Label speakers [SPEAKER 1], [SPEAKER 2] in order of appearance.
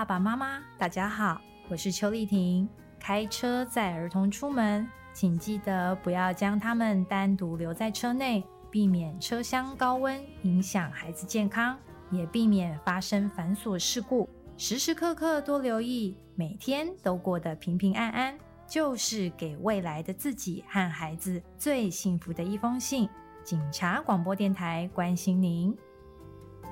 [SPEAKER 1] 爸妈妈，大家好，我是邱丽婷。开车载儿童出门，请记得不要将他们单独留在车内，避免车厢高温影响孩子健康，也避免发生繁琐事故。时时刻刻多留意，每天都过得平平安安，就是给未来的自己和孩子最幸福的一封信。警察广播电台关心您。